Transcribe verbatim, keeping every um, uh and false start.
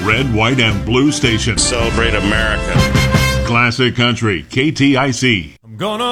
red, white, and blue station. Celebrate America. Classic Country, K T I C. I'm gonna